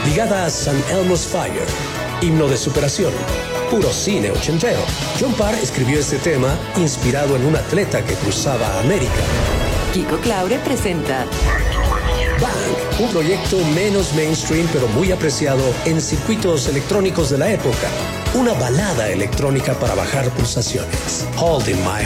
ligada a San Elmo's Fire, himno de superación, puro cine ochentero. John Parr escribió este tema inspirado en un atleta que cruzaba América. Kiko Claure presenta Bang, un proyecto menos mainstream pero muy apreciado en circuitos electrónicos de la época. Una balada electrónica para bajar pulsaciones. Holding My